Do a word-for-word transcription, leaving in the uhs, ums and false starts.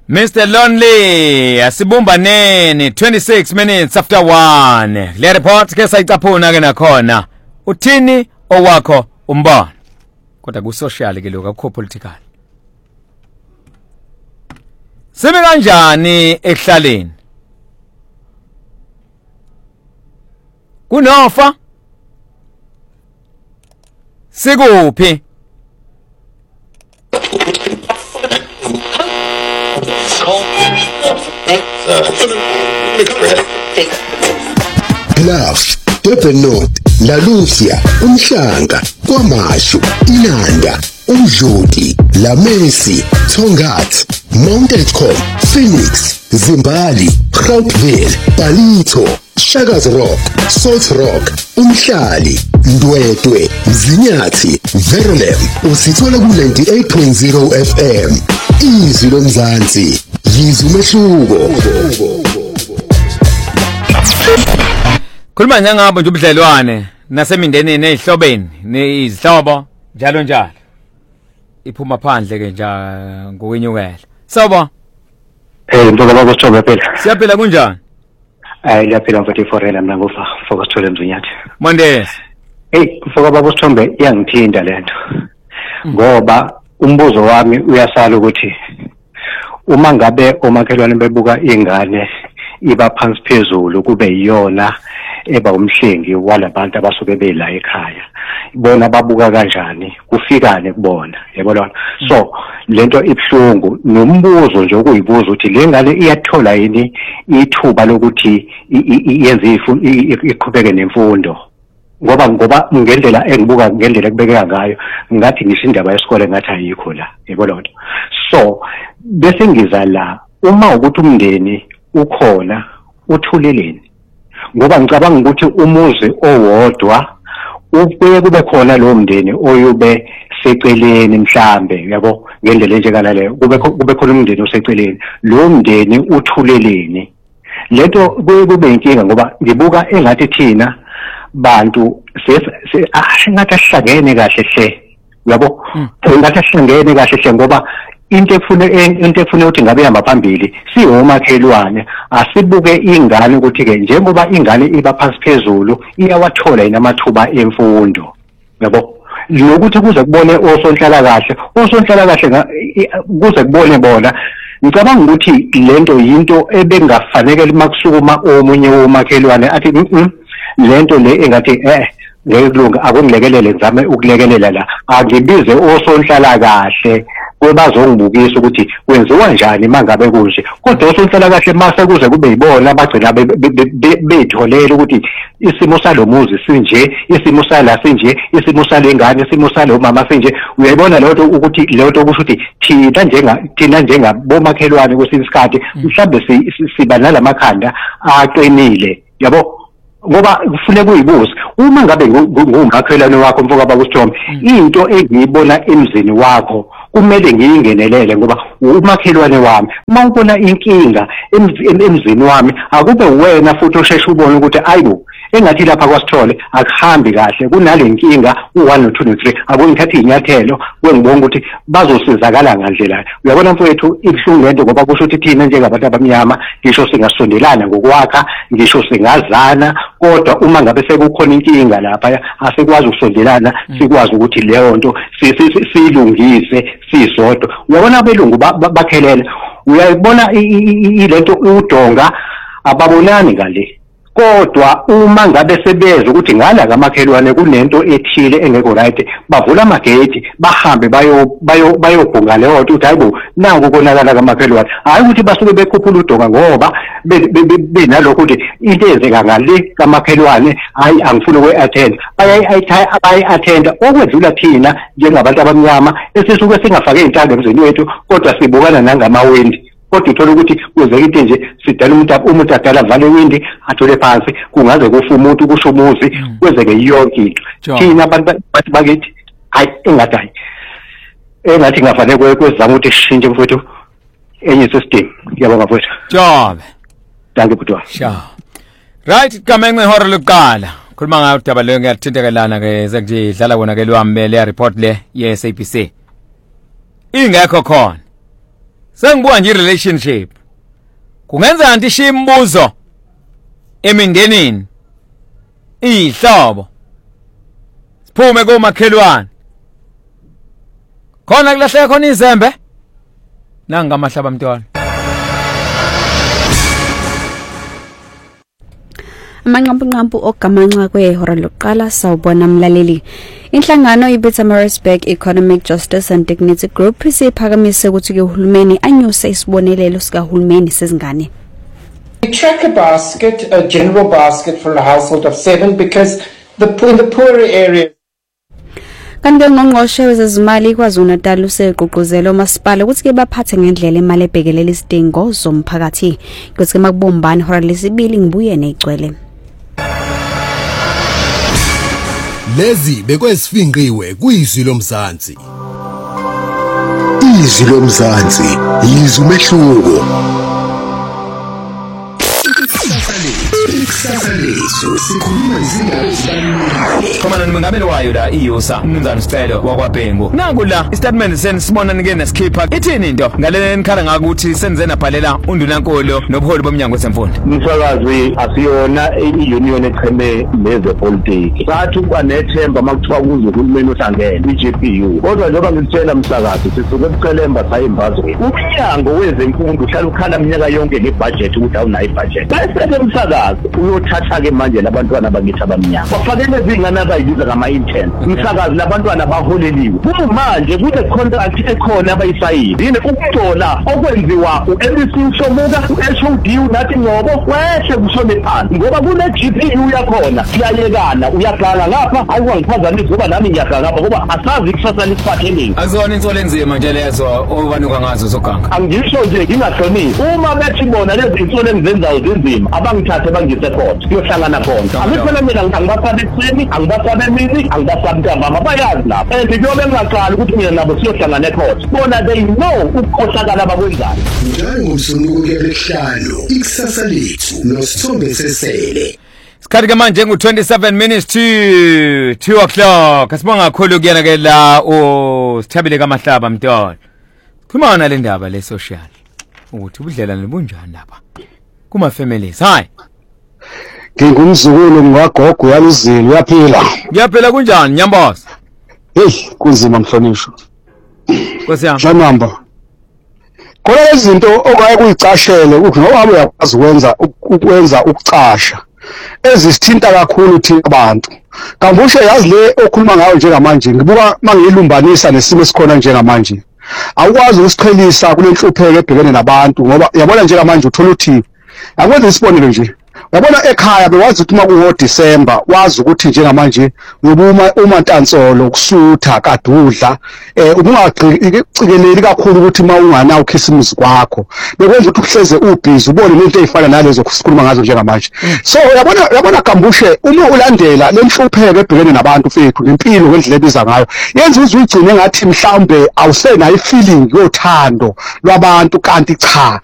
Mister Lonely, asibumbaneni twenty-six minutes after one. Le report ke sayicaphuna ke nakhona. Uthini owakho umbono? Kodwa ku social ke lokho akukho political. Sime kanjani ehlaleni? Kunofa? Sikuphi? Bluff, Durban North, La Lucia, Umhlanga, KwaMashu, Inanda, Umdludi, La Messi, Tongat, Mount Edgecombe, Phoenix, Zimbali, Groupville, Palito, Shaga's Rock, Salt Rock, Umhlali, Ndwedwe, Mzinyathi, Verulam, usithola ku ninety-eight point zero F M. Izwi lomzansi, yizwi umehluko. Khuluma ngangabo nje ubudlelwane nasemindenini ezihlobeni nezihlobo njalo njalo. Iphuma phandle ke nje ngokwenyukela. Sawba. Eh mfoka baba Sithombe phela. Siyaphila kunjani? Hayi laphela mfowethu forela mina ngofa mfoka Sithole Mzinyathi. Mondesi. Hey mfoka baba Sithombe iyangithinta lento. Ngoba umbuzo wami uyasala ukuthi uma ngabe omakhelwane bebuka ingane iba phansi phezulu kube yiyona eba umhlengi walabantu abasuke bela ekhaya bona babuka kanjani kufikane kubona yabona so lento ibhlungu nombuzo nje ukuyibuza ukuthi le ngane iyathola yini ithuba lokuthi yenze iqhubeke nemfundo ngoba ngoba ngendlela engibuka ngendlela kubekeka ngayo ngathi ngisho indaba yesikole ngathi ayikho la yabona so bese ngiza la uma ukuthi umndeni ukhona uthuleleni ngoba ngicabanga ukuthi umuzi owodwa ubuye kube khona lo mndeni oyube seceleni mhlambe yabo ngendlela enjengana leyo kube kube khona umndeni oseceleni lo mndeni uthuleleni lento kuye kube inkinga ngoba ngibuka engathi thina bantu singathi asihlangene kahle hle yabo engathi asihlangene kahle hle ngoba into efune into efune ukuthi ngabe ihamba phambili siwomakhelwane asibuke ingane ukuthi ke njengoba ingane iba phansi phezulu iyawathola inamathuba emfundo yabo lokuthi kuze kubone osonhlala kahle osonhlala kahle kuze kubone bona ngicabanga ukuthi lento yinto ebengafanele makusukuma omunye womakhelwane athi lento le engathi eh ngekulunga akungilekelele ngizame ukulekelela la angibize osonhlala kahle kwebazongibukisa ukuthi kwenziwa njani mangabe kunje kodwa osonhlala kahle mase kuze kube yibona abagcina betholela ukuthi isimo salomuzi sinje isimo sala sinje isimo salengane isimo salo mama sinje uyayibona lento ukuthi lento kusho ukuthi thina njenga thina njengabomakhelwane kwesinye isikhathi mhlambe siba nalamakhanda aqinile yabo ngoba kufuneka uyibuze uma ngabe ngumakhelwane wakho mfoka baba Sithombe into engiyibona emzini wakho kumele ngiyingenelele ngoba umakhelwane wami uma ubona inkinga emzini wami akube wena futhi osheshe ubone ukuthi ayibo engathi lapha kwaSithole akuhambi kahle kunale nkinga u1 no two no three abongithatha inyathelo kwengibonga ukuthi bazosizakala ngandlela uyabona mfowethu ibhlungu lento ngoba kusho ukuthi thina njengabantu abamnyama ngisho singasondelana ngokwakha ngisho singazana kodwa uma ngabe sekukhona inkinga lapha asikwazi ukusondelana sikwazi ukuthi leyo nto siyilungise sisodwa uyabona abelungu bakhelela uyayibona ilento udonga ababonani ngale kodwa uma ngabe sebeza ukuthi ngala kamakhelwane kunento ethile engekho right bavula amagate bahambe bayo bayo bayobhunga leyo nto uthi hayibo nangu konakala kamakhelwane hayi ukuthi basuke bekhuphula udonga ngoba benalokho ukuthi into ezeka ngale kamakhelwane hayi angifuni ukwe-attend bayayi-attenda okwedlula thina njengabantu abamnyama esisuke singafake iy'ntanga emzini wethu kodwa sibukana nangamawindi kodwa uthola ukuthi kwenzeka into nje sidala umuntu umuntu adala vale windi athole phansi kungaze kufa umuntu kusho umuzi kwenzeke yonke into thina abantu bakithi hayi engathi hayi engathi ngafanele kwezama ukuthi sishintshe mfowethu enye system yabonga mfowethu Jobe danke butwa sha right kamenge ihora lokuqala khuluma ngayo udaba leyo ngiyathintekelana ke sekuje idlala kona ke lwami le report le ye S A B C ingekho khona sengibuka nje relationship kungenza kanti ishiya imibuzo emindenini ihlobo siphume komakhelwane khona kulahleka khona izembe nanga amahlaba mntwana amanqampunqampu ogamanxa kwehora lokuqala sawubona mlaleli. Inhlangano iBetermarisburg Economic Justice and Dignity Group isiphakamise ukuthi ke uhulumeni anyuse isibonelelo sikahulumeni sezingane. We track a basket, a general basket for a household of seven because the in the poorer areas. Kanti ngongqoshe wezezimali kwaZulu-Natal useqoqozela umasipala ukuthi ke baphathe ngendlela imali ebhekelela isidingo zomphakathi. Kuthi makubombani hora lesibili ngibuye negcwele. Lezi bekwesifinqiwe kuyizwi lomzansi. Izwi lomzansi yizwi umehluko. Ikusasa lethu sikhuluma izindaba ezibalulekile. Khona nomngameli wayo la iyosa umnumzana Sicelo wakwaBhengu. Naku la istatement senisibona nike nesikhipha. Ithini into ngalena nikhala ngakuthi senze nabhalela undunankolo nobuholi bomnyango wesemfundo. Umsakazi asiyona i-union echeme lezepolitiki. Sathi kwanethemba makuthiwa kuze uhulumeni ohlangene i-G P U. Kodwa njengoba ngitshela umsakazi sisuke ebucelemba sayimbazwe. Umnyango wezemfundo uhlala ukhala iminyaka yonke ngebudget ukuthi awunayo ibudget. Bese umsakazi uyothatha ke manje labantwana bakithi abamnyama bafanele izingane abayibiza ngama intern umsakazi labantwana baholeliwe kumanje kule contract ekhona abayisayini yini ukutola okwenziwa u-M B C uShomuka u-H O D unathi ngobo wehle kushone phansi ngoba kune G P U yakhona siyayekana uyagala ngapha ayiwangiphazamisa ngoba nami ngiyagala ngapha ngoba asazi ikusasa lisiphatheleni akuzona insolo enzima nje lezo obanuka ngazo zoganga angisho nje ngingahloniphi uma bethi bona lezi insolo engizenzayo zinzima abangithathe bangise court kuyohlangana khona akuphela mina ngibasabe ekuseni angibasabe emini angibasabe ntambama bayazi lapho and kuyobe ngaqala ukuthi mina nabo siyohlangana ecourt bona they know ukukhohlakala abakwenzayo njalo ngomsombuluko kuyabehlalo ikusasa lethu nosithombe sesele. Sikhathi ke manje ngu twenty-seven minutes to two o'clock asibonga kakhulu kuyena ke la o Sithabile kaMahlaba mntwana. Khuluma le ndaba le social ukuthi ubudlelane bunjani lapha kuma families. Hayi ngingumzukulu ngwagogo yaluzini uyaphila ngiyaphela kunjani Nyamboza? hey kunzima mhlonishwa Nkosi yami Janamba khona izinto okaye kuyicashele ukuthi ngoba wabe uyakwazi ukwenza ukwenza ukucasha ezisithinta kakhulu thina abantu kambushe yazi le okhuluma ngayo njengamanje ngibuka mangiyilumbanisa nesimo esikhona njengamanje awukwazi ukusiqhelisa kule nhlupheko ebhekene nabantu ngoba yabona njengamanje uthola uthi akwenze isibonelo nje yabona ekhaya bewazi ukuthi uma kuho December wazi ukuthi njengamanje ngobuma uma ntansolo kusutha kadudla eh ubungaqhikeleli kakhulu ukuthi uma ungana ukhisimuzi kwakho bekwenza ukuthi uhleze ubhizi ubone into ezifana nalezo kusikhuluma ngazo njengamanje. So yabona yabona Kambushe uma ulandela lenhlupheko ebhekene nabantu fethu impilo ngendlela ebiza ngayo yenza uzigcine ngathi mhlambe awusenayo ifeeling yothando lwabantu kanti cha